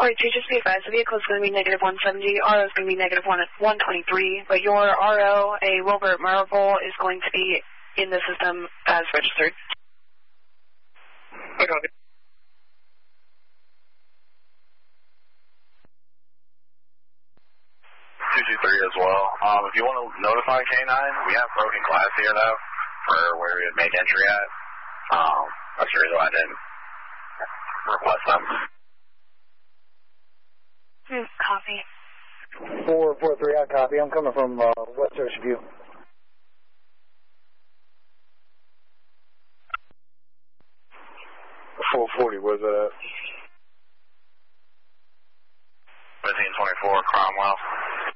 Alright, so just be advised, the vehicle is going to be negative 170, RO is going to be negative 123, but your RO, a Wilbert Marvel, is going to be in the system as registered. Okay. 223 as well. If you want to notify K9, we have broken glass here, though, for where we had made entry at. That's the reason why I didn't request them. Copy. 443, I copy. I'm coming from West Ocean View. Where's that at? 1524 Cromwell.